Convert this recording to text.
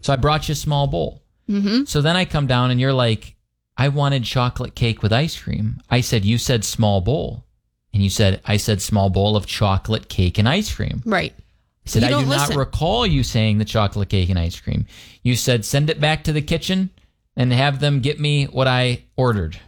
So I brought you a small bowl. Mm-hmm. So then I come down and you're like, I wanted chocolate cake with ice cream. I said, you said small bowl. And you said, I said small bowl of chocolate cake and ice cream. Right. I said, I do not recall you saying the chocolate cake and ice cream. You said, send it back to the kitchen and have them get me what I ordered.